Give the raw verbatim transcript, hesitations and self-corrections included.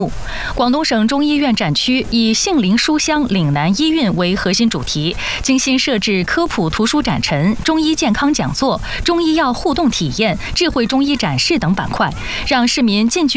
广东省中医院展区以杏林书香岭南医运为核心主题，精心设置科普图书展陈、中医健康讲座、中医药互动体验、智慧中医展示等板块，让市民近距